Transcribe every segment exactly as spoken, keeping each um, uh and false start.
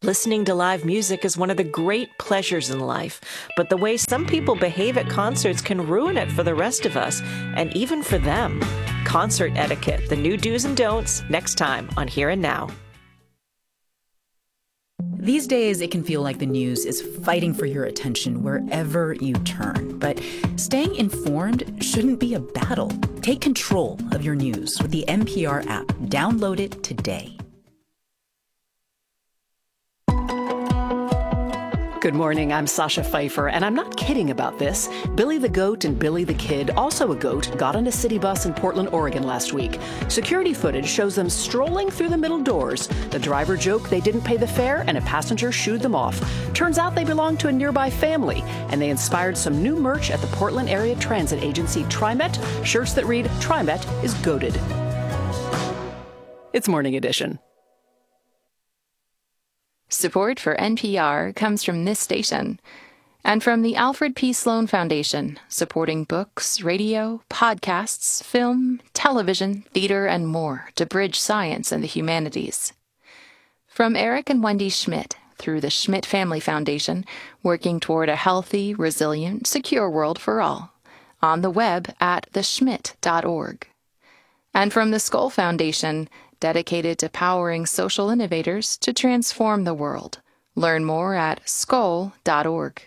Listening to live music is one of the great pleasures in life, but the way some people behave at concerts can ruin it for the rest of us, and even for them. Concert etiquette, the new do's and don'ts, next time on Here and Now. These days, it can feel like the news is fighting for your attention wherever you turn. But staying informed shouldn't be a battle. Take control of your news with the N P R app. Download it today. Good morning, I'm Sasha Pfeiffer, and I'm not kidding about this. Billy the Goat and Billy the Kid, also a goat, got on a city bus in Portland, Oregon last week. Security footage shows them strolling through the middle doors. The driver joked they didn't pay the fare, and a passenger shooed them off. Turns out they belonged to a nearby family, and they inspired some new merch at the Portland area transit agency TriMet, shirts that read, TriMet is goated. It's Morning Edition. Support for N P R comes from this station and from the Alfred P. Sloan Foundation, supporting books, radio, podcasts, film, television, theater, and more to bridge science and the humanities. From Eric and Wendy Schmidt through the Schmidt Family Foundation, working toward a healthy, resilient, secure world for all. On the web at the schmidt dot org. And from the Skoll Foundation, dedicated to powering social innovators to transform the world. Learn more at skoll dot org.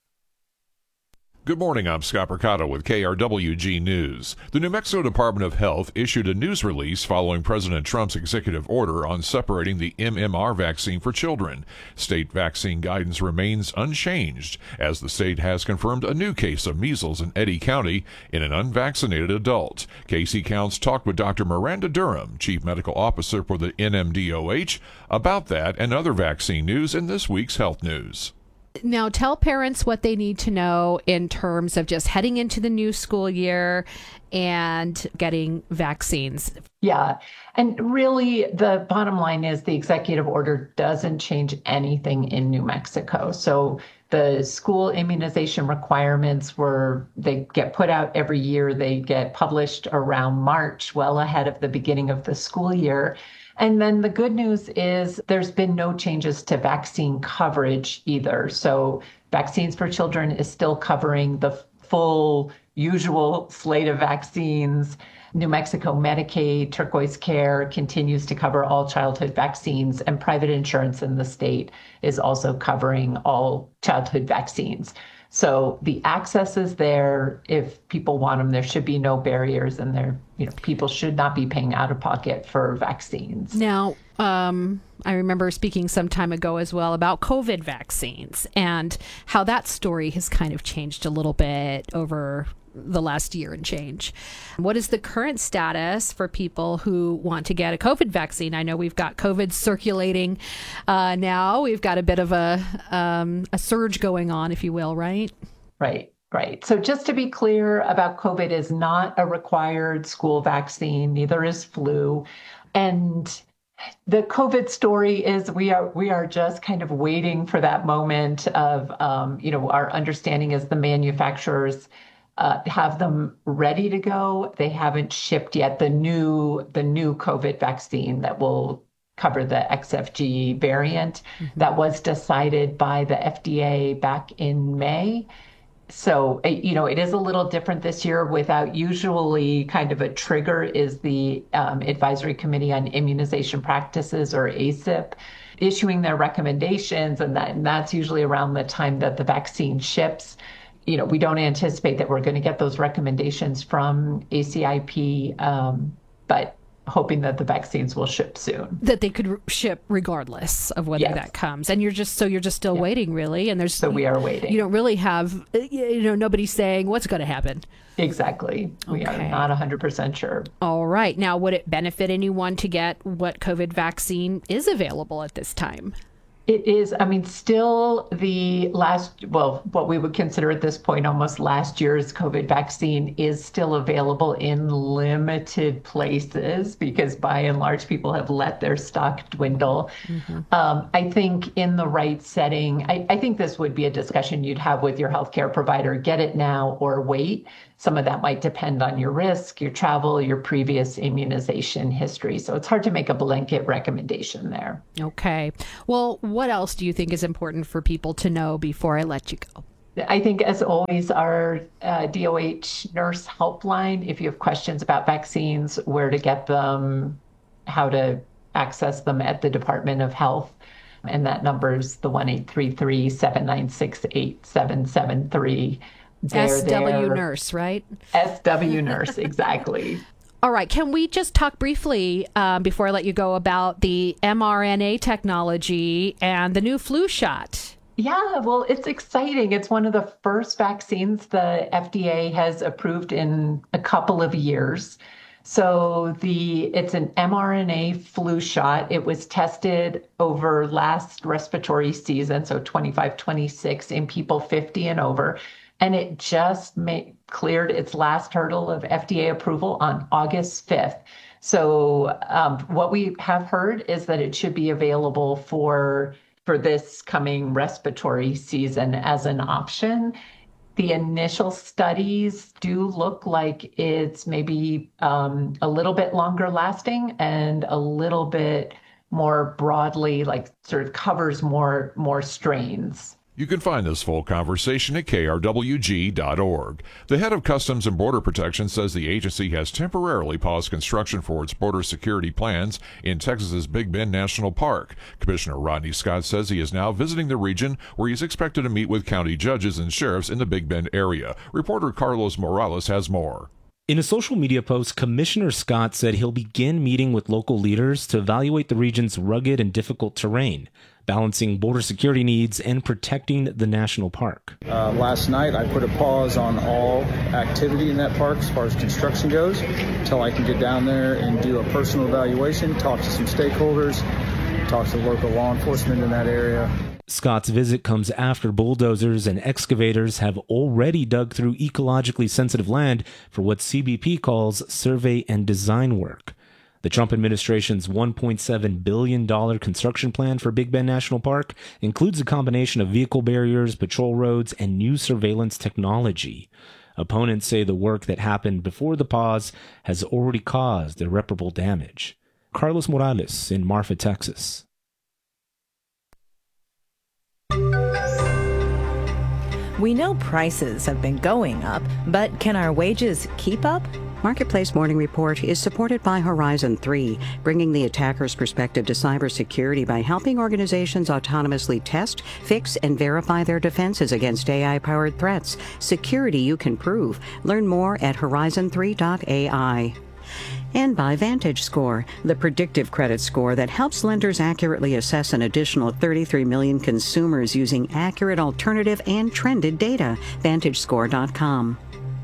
Good morning, I'm Scott Percato with K R W G News. The New Mexico Department of Health issued a news release following President Trump's executive order on separating the M M R vaccine for children. State vaccine guidance remains unchanged, as the state has confirmed a new case of measles in Eddy County in an unvaccinated adult. Casey Counts talked with Doctor Miranda Durham, Chief Medical Officer for the N M D O H, about that and other vaccine news in this week's Health News. Now, tell parents what they need to know in terms of just heading into the new school year and getting vaccines. Yeah. And really, the bottom line is the executive order doesn't change anything in New Mexico. So the school immunization requirements were, they get put out every year. They get published around March, well ahead of the beginning of the school year. And then the good news is there's been no changes to vaccine coverage either. So Vaccines for Children is still covering the full usual slate of vaccines. New Mexico Medicaid, Turquoise Care continues to cover all childhood vaccines, and private insurance in the state is also covering all childhood vaccines. So the access is there. If people want them, there should be no barriers, and there, you know, people should not be paying out of pocket for vaccines. Now, um, I remember speaking some time ago as well about COVID vaccines and how that story has kind of changed a little bit over the last year and change. What is the current status for people who want to get a COVID vaccine? I know we've got COVID circulating uh, now. We've got a bit of a um, a surge going on, if you will, right? Right, right. So just to be clear about COVID, is not a required school vaccine, neither is flu. And the COVID story is we are we are just kind of waiting for that moment of, um, you know, our understanding is the manufacturers Uh, have them ready to go. They haven't shipped yet the new the new COVID vaccine that will cover the X F G variant. Mm-hmm. That was decided by the F D A back in May. So, you know, it is a little different this year without usually kind of a trigger is the um, Advisory Committee on Immunization Practices, or A C I P, issuing their recommendations. And, that, and that's usually around the time that the vaccine ships. You know, we don't anticipate that we're going to get those recommendations from A C I P, um, but hoping that the vaccines will ship soon. That they could ship regardless of whether Yes. that comes. And you're just, so you're just still Yeah. waiting, really. And there's, So we are waiting. You don't really have, you know, nobody's saying what's going to happen. Exactly. We Okay. are not one hundred percent sure. All right. Now, would it benefit anyone to get what COVID vaccine is available at this time? It is, I mean, still the last, well, what we would consider at this point almost last year's COVID vaccine is still available in limited places because by and large people have let their stock dwindle. Mm-hmm. Um, I think in the right setting, I, I think this would be a discussion you'd have with your healthcare provider, get it now or wait. some of that might depend on your risk, your travel, your previous immunization history. So it's hard to make a blanket recommendation there. Okay. Well, what else do you think is important for people to know before I let you go? I think, as always, our uh, D O H nurse helpline, if you have questions about vaccines, where to get them, how to access them at the Department of Health. And that number is the one eight three three, seven nine six, eight seven seven three. S W Nurse, right? S W Nurse, exactly. All right. Can we just talk briefly um, before I let you go about the mRNA technology and the new flu shot? Yeah, well, it's exciting. It's one of the first vaccines the F D A has approved in a couple of years. So the it's an mRNA flu shot. It was tested over last respiratory season, so twenty-five twenty-six, in people fifty and over. And it just made, cleared its last hurdle of F D A approval on August fifth. So um, what we have heard is that it should be available for, for this coming respiratory season as an option. The initial studies do look like it's maybe um, a little bit longer lasting and a little bit more broadly, like sort of covers more, more strains. You can find this full conversation at K R W G dot org. The head of Customs and Border Protection says the agency has temporarily paused construction for its border security plans in Texas's Big Bend National Park. Commissioner Rodney Scott says he is now visiting the region, where he is expected to meet with county judges and sheriffs in the Big Bend area. Reporter Carlos Morales has more. In a social media post, Commissioner Scott said he'll begin meeting with local leaders to evaluate the region's rugged and difficult terrain, balancing border security needs and protecting the national park. Uh, last night, I put a pause on all activity in that park as far as construction goes, until I can get down there and do a personal evaluation, talk to some stakeholders, talk to local law enforcement in that area. Scott's visit comes after bulldozers and excavators have already dug through ecologically sensitive land for what C B P calls survey and design work. The Trump administration's one point seven billion dollars construction plan for Big Bend National Park includes a combination of vehicle barriers, patrol roads, and new surveillance technology. Opponents say the work that happened before the pause has already caused irreparable damage. Carlos Morales in Marfa, Texas. We know prices have been going up, but can our wages keep up? Marketplace Morning Report is supported by Horizon three, bringing the attacker's perspective to cybersecurity by helping organizations autonomously test, fix, and verify their defenses against A I-powered threats. Security you can prove. Learn more at horizon three dot A I. And by VantageScore, the predictive credit score that helps lenders accurately assess an additional thirty-three million consumers using accurate, alternative, and trended data. Vantage Score dot com.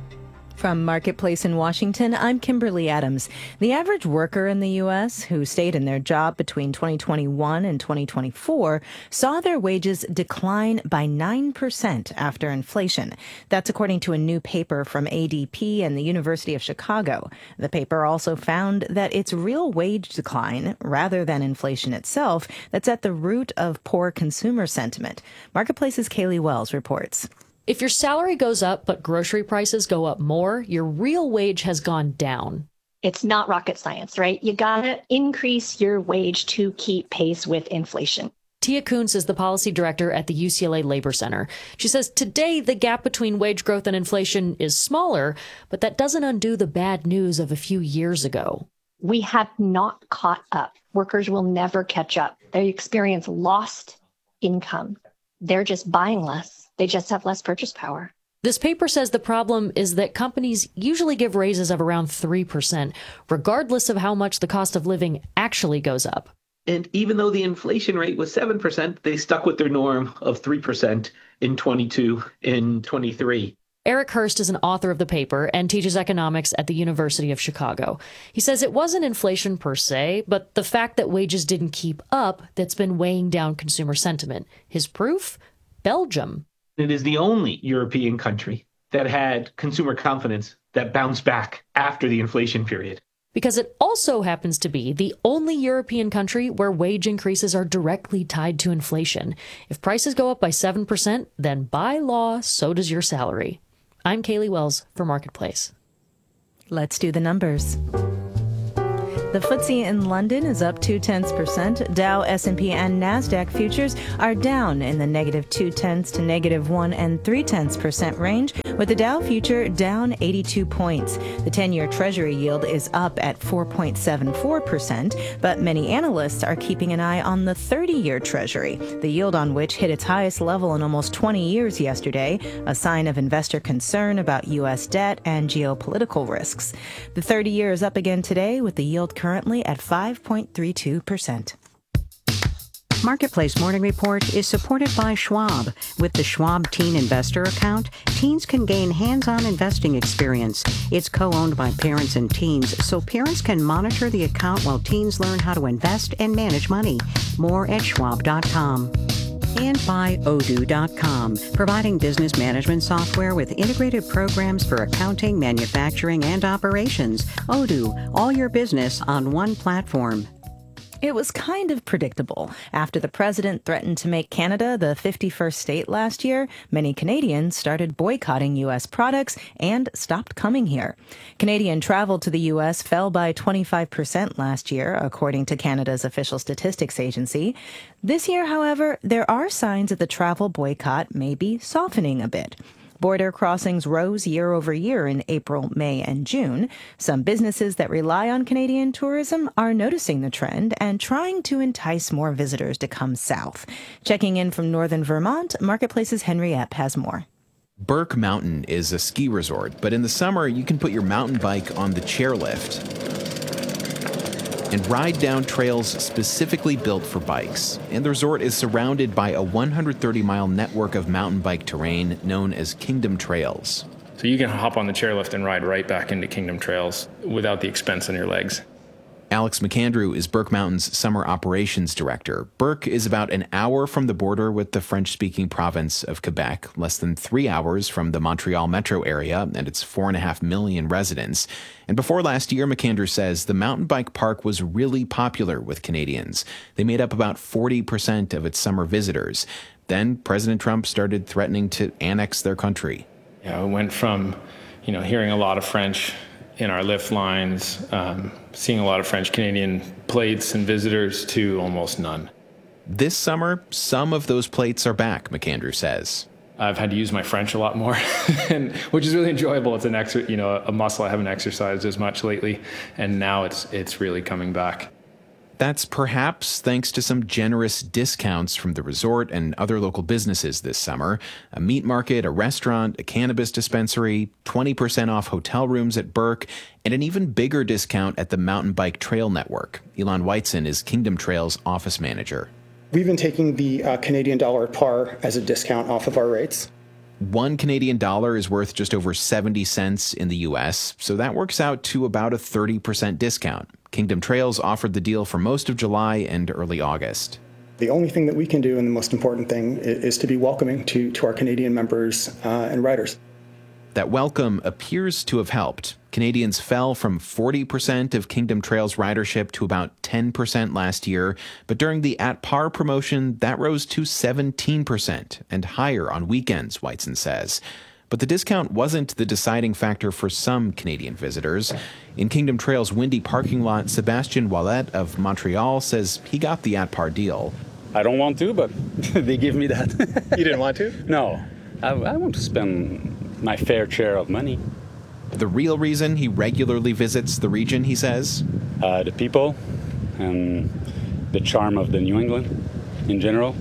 From Marketplace in Washington, I'm Kimberly Adams. The average worker in the U S who stayed in their job between twenty twenty-one and twenty twenty-four saw their wages decline by nine percent after inflation. That's according to a new paper from A D P and the University of Chicago. The paper also found that it's real wage decline, rather than inflation itself, that's at the root of poor consumer sentiment. Marketplace's Kaylee Wells reports. If your salary goes up, but grocery prices go up more, your real wage has gone down. It's not rocket science, right? You gotta increase your wage to keep pace with inflation. Tia Kuntz is the policy director at the U C L A Labor Center. She says today the gap between wage growth and inflation is smaller, but that doesn't undo the bad news of a few years ago. We have not caught up. Workers will never catch up. They experience lost income. They're just buying less. They just have less purchase power. This paper says the problem is that companies usually give raises of around three percent, regardless of how much the cost of living actually goes up. And even though the inflation rate was seven percent, they stuck with their norm of three percent in twenty-two and twenty-three. Eric Hurst is an author of the paper and teaches economics at the University of Chicago. He says it wasn't inflation per se, but the fact that wages didn't keep up that's been weighing down consumer sentiment. His proof? Belgium. It is the only European country that had consumer confidence that bounced back after the inflation period. Because it also happens to be the only European country where wage increases are directly tied to inflation. If prices go up by seven percent, then by law, so does your salary. I'm Kaylee Wells for Marketplace. Let's do the numbers. The F T S E in London is up two tenths percent. Dow, S and P, and NASDAQ futures are down in the negative two tenths to negative one and three tenths percent range, with the Dow future down eighty-two points. The ten-year Treasury yield is up at four point seven four percent, but many analysts are keeping an eye on the thirty-year Treasury, the yield on which hit its highest level in almost twenty years yesterday, a sign of investor concern about U S debt and geopolitical risks. The thirty-year is up again today, with the yield currently at five point three two percent. Marketplace Morning Report is supported by Schwab. With the Schwab Teen Investor Account, teens can gain hands-on investing experience. It's co-owned by parents and teens, so parents can monitor the account while teens learn how to invest and manage money. More at schwab dot com. And by Odoo dot com, providing business management software with integrated programs for accounting, manufacturing, and operations. Odoo, all your business on one platform. It was kind of predictable. After the president threatened to make Canada the fifty-first state last year, many Canadians started boycotting U S products and stopped coming here. Canadian travel to the U S fell by twenty-five percent last year, according to Canada's official statistics agency. This year, however, there are signs that the travel boycott may be softening a bit. Border crossings rose year over year in April, May, and June. Some businesses that rely on Canadian tourism are noticing the trend and trying to entice more visitors to come south. Checking in from northern Vermont, Marketplace's Henry Epp has more. Burke Mountain is a ski resort, but in the summer you can put your mountain bike on the chairlift and ride down trails specifically built for bikes. And the resort is surrounded by a one hundred thirty mile network of mountain bike terrain known as Kingdom Trails. So you can hop on the chairlift and ride right back into Kingdom Trails without the expense on your legs. Alex McAndrew is Burke Mountain's summer operations director. Burke is about an hour from the border with the French-speaking province of Quebec, less than three hours from the Montreal metro area and its four and a half million residents. And before last year, McAndrew says the mountain bike park was really popular with Canadians. They made up about forty percent of its summer visitors. Then President Trump started threatening to annex their country. Yeah, it went from, you know, hearing a lot of French in our lift lines, um, seeing a lot of French-Canadian plates and visitors to almost none. This summer, some of those plates are back, McAndrew says. I've had to use my French a lot more, and, which is really enjoyable. It's an extra, you know, a muscle I haven't exercised as much lately, and now it's it's really coming back. That's perhaps thanks to some generous discounts from the resort and other local businesses this summer. A meat market, a restaurant, a cannabis dispensary, twenty percent off hotel rooms at Burke, and an even bigger discount at the Mountain Bike Trail Network. Elon Whiteson is Kingdom Trails office manager. We've been taking the uh, Canadian dollar at par as a discount off of our rates. One Canadian dollar is worth just over seventy cents in the U S, so that works out to about a thirty percent discount. Kingdom Trails offered the deal for most of July and early August. The only thing that we can do, and the most important thing, is to be welcoming to, to our Canadian members uh, and riders. That welcome appears to have helped. Canadians fell from forty percent of Kingdom Trails ridership to about ten percent last year, but during the At Par promotion, that rose to seventeen percent and higher on weekends, Whiteson says. But the discount wasn't the deciding factor for some Canadian visitors. In Kingdom Trails' windy parking lot, Sebastian Wallet of Montreal says he got the At Par deal. I don't want to, but they give me that. You didn't want to? No. I, I want to spend my fair share of money. The real reason he regularly visits the region, he says? Uh, the people and the charm of the New England in general.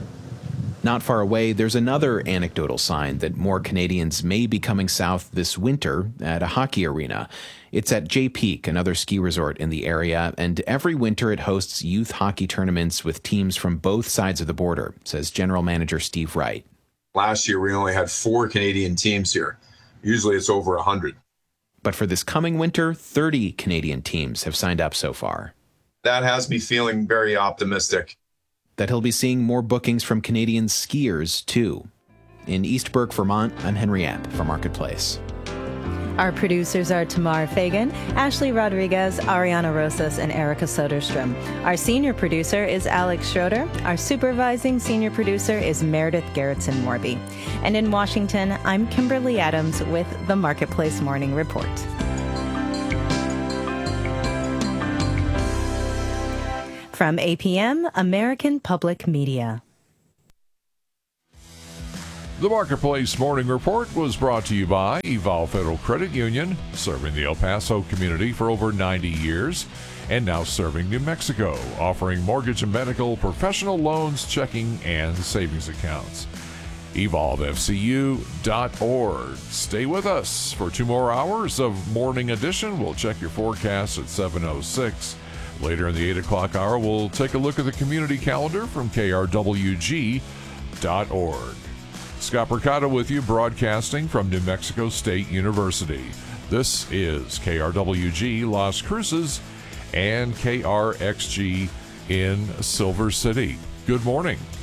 Not far away, there's another anecdotal sign that more Canadians may be coming south this winter at a hockey arena. It's at Jay Peak, another ski resort in the area, and every winter it hosts youth hockey tournaments with teams from both sides of the border, says General Manager Steve Wright. Last year, we only had four Canadian teams here. Usually it's over one hundred. But for this coming winter, thirty Canadian teams have signed up so far. That has me feeling very optimistic. That he'll be seeing more bookings from Canadian skiers, too. In East Burke, Vermont, I'm Henry Epp for Marketplace. Our producers are Tamar Fagan, Ashley Rodriguez, Ariana Rosas, and Erica Soderstrom. Our senior producer is Alex Schroeder. Our supervising senior producer is Meredith Gerritsen-Morby. And in Washington, I'm Kimberly Adams with the Marketplace Morning Report. From A P M, American Public Media. The Marketplace Morning Report was brought to you by Evolve Federal Credit Union, serving the El Paso community for over ninety years, and now serving New Mexico, offering mortgage and medical, professional loans, checking, and savings accounts. evolve f c u dot org. Stay with us for two more hours of Morning Edition. We'll check your forecast at seven oh six. Later in the eight o'clock hour, we'll take a look at the community calendar from K R W G dot org. Scott Percato with you, broadcasting from New Mexico State University. This is K R W G Las Cruces and K R X G in Silver City. Good morning.